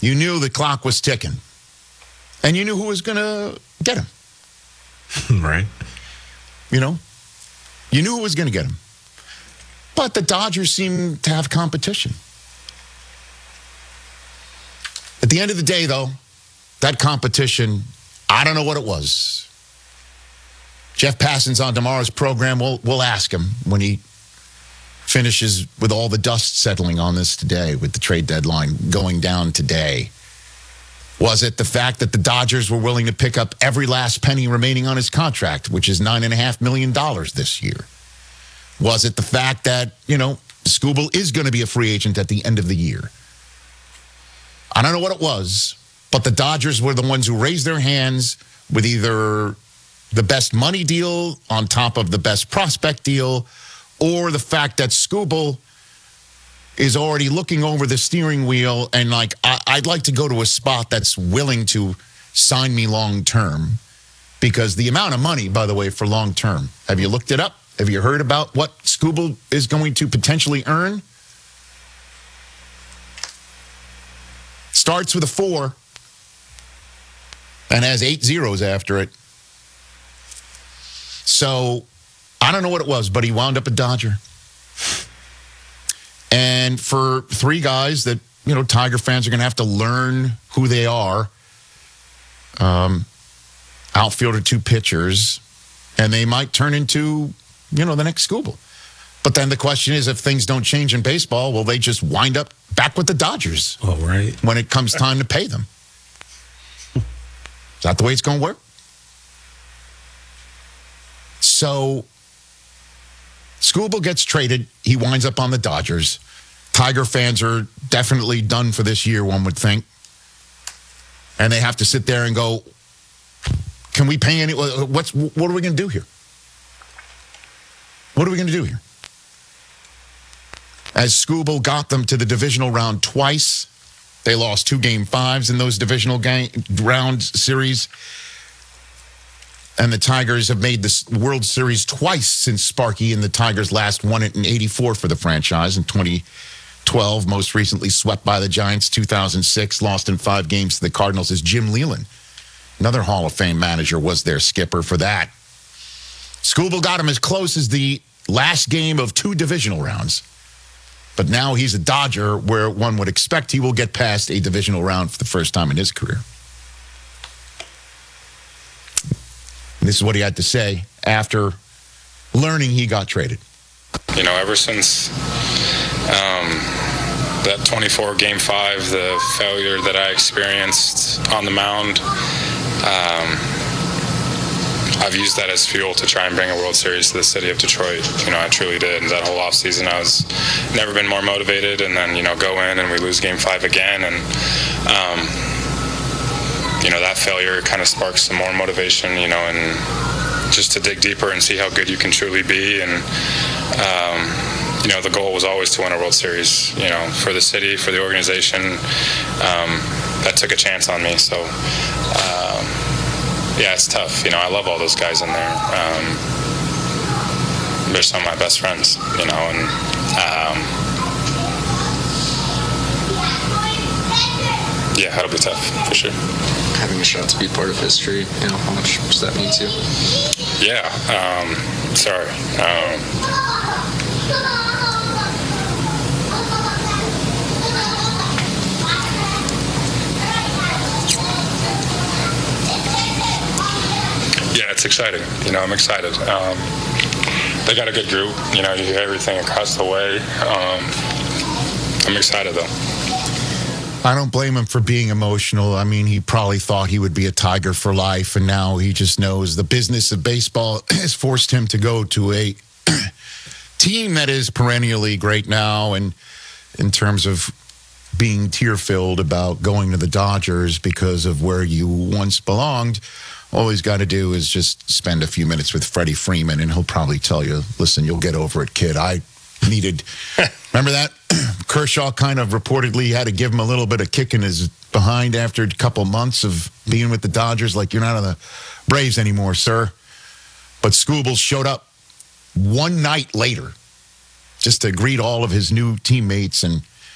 You knew the clock was ticking. And you knew who was going to get him. Right. You know? You knew who was going to get him. But the Dodgers seem to have competition. At the end of the day, though, that competition, I don't know what it was. Jeff Passan's on tomorrow's program. We'll ask him when he finishes with all the dust settling on this today, with the trade deadline going down today. Was it the fact that the Dodgers were willing to pick up every last penny remaining on his contract, which is $9.5 million this year? Was it the fact that, Skubal is going to be a free agent at the end of the year? I don't know what it was, but the Dodgers were the ones who raised their hands with either the best money deal on top of the best prospect deal, or the fact that Skubal is already looking over the steering wheel and I'd like to go to a spot that's willing to sign me long term, because the amount of money, by the way, for long term, have you looked it up? Have you heard about what Skubal is going to potentially earn? Starts with a 4 and has 8 zeros after it. So I don't know what it was, but he wound up a Dodger. And for 3 guys that, Tiger fans are going to have to learn who they are, outfielder, 2 pitchers, and they might turn into, the next Skubal. But then the question is, if things don't change in baseball, will they just wind up back with the Dodgers? Oh, right. When it comes time to pay them. Is that the way it's going to work? So Skubal gets traded. He winds up on the Dodgers. Tiger fans are definitely done for this year, one would think. And they have to sit there and go, can we pay any? What are we going to do here? What are we going to do here? As Skubal got them to the divisional round twice, they lost 2 Game 5s in those divisional round series. And the Tigers have made the World Series twice since Sparky and the Tigers last won it in 84 for the franchise. In 2012, most recently swept by the Giants. 2006, lost in 5 games to the Cardinals as Jim Leyland, another Hall of Fame manager, was their skipper for that. Skubal got him as close as the last game of 2 divisional rounds. But now he's a Dodger, where one would expect he will get past a divisional round for the first time in his career. And this is what he had to say after learning he got traded. Ever since that 24 Game 5, the failure that I experienced on the mound, I've used that as fuel to try and bring a World Series to the city of Detroit. I truly did. That whole offseason, I was never been more motivated. And then, go in and we lose Game 5 again. And, that failure kind of sparks some more motivation, and just to dig deeper and see how good you can truly be. And, the goal was always to win a World Series, for the city, for the organization. That took a chance on me. So, yeah, it's tough. I love all those guys in there. They're some of my best friends, and yeah, it'll be tough for sure. Having a shot to be part of history, how much does that mean to you? Yeah, sorry. Yeah, it's exciting. I'm excited. They got a good group. You hear everything across the way. I'm excited, though. I don't blame him for being emotional. I mean, he probably thought he would be a Tiger for life, and now he just knows the business of baseball has forced him to go to a team that is perennially great now, and in terms of being tear-filled about going to the Dodgers because of where you once belonged. All he's got to do is just spend a few minutes with Freddie Freeman, and he'll probably tell you, listen, you'll get over it, kid. I needed... Remember that? Kershaw kind of reportedly had to give him a little bit of kick in his behind after a couple months of being with the Dodgers. Like, you're not on the Braves anymore, sir. But Skubal showed up one night later just to greet all of his new teammates and